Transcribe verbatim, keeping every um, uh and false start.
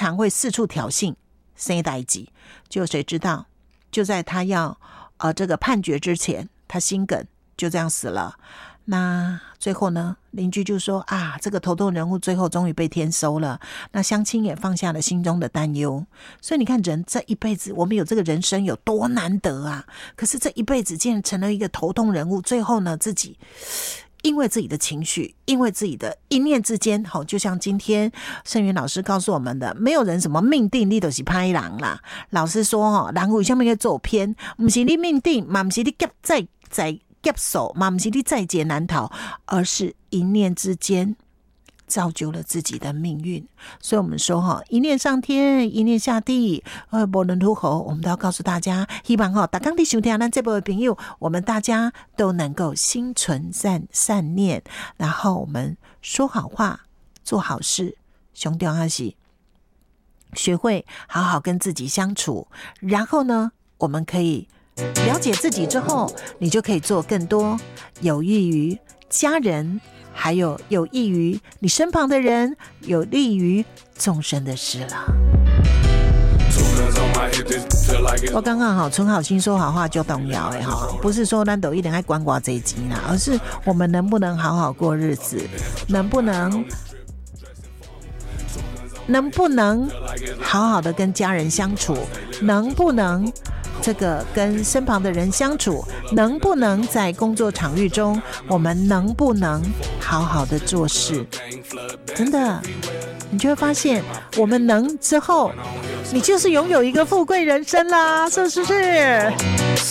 常会四处挑衅，生代志，就谁知道，就在他要呃这个判决之前，他心梗就这样死了。那最后呢，邻居就说啊，这个头痛人物最后终于被天收了。那乡亲也放下了心中的担忧。所以你看，人这一辈子，我们有这个人生有多难得啊！可是这一辈子竟然成了一个头痛人物，最后呢，自己因为自己的情绪，因为自己的一念之间，好，就像今天盛元老师告诉我们的，没有人什么命定，你就是歹人啦。老师说哦，人为什么要走偏？不是你命定，嘛不是你夹在在。接手嘛，不是你在劫难逃，而是一念之间造就了自己的命运。所以我们说哈，一念上天，一念下地，呃，无论如何，我们都要告诉大家，希望哈，大家在收听咱这部的朋友，我们大家都能够心存善善念，然后我们说好话，做好事，上重要是学会好好跟自己相处，然后呢，我们可以了解自己之后，你就可以做更多有益于家人，还有有益于你身旁的人，有利于众生的事了。我刚刚好存好心说好话就动摇哎哈，不是说咱都一定爱管我这一集啦，而是我们能不能好好过日子，能不能能不能好好的跟家人相处，能不能这个跟身旁的人相处，能不能在工作场域中，我们能不能好好的做事？真的，你就会发现，我们能之后，你就是拥有一个富贵人生啦，是不是？